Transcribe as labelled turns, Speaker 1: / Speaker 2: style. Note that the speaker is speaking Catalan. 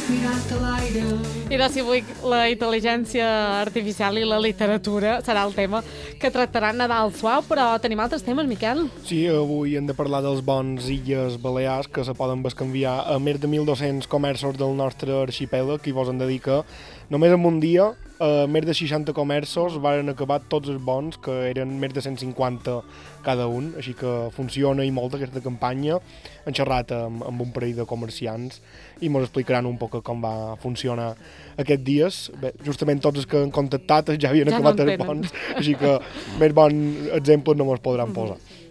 Speaker 1: I de si avui la intel·ligència artificial i la literatura serà el tema que tractaran Nadal Suau, però tenim altres temes, Miquel?
Speaker 2: Sí, avui hem de parlar dels bons Illes Balears, que se poden bescanviar a més de 1.200 comerços del nostre arxipèlag, i vos en dedica només en un dia. Més de 60 comerços varen acabar tots els bons, que eren més de 150 cada un, així que funciona i molt aquesta campanya. Han xerrat amb un parell de comerciants i ens explicaran un poc com va funcionar aquests dies. Bé, justament tots els que han contactat ja havien acabat els bons, així que més bon exemple no ens podran posar.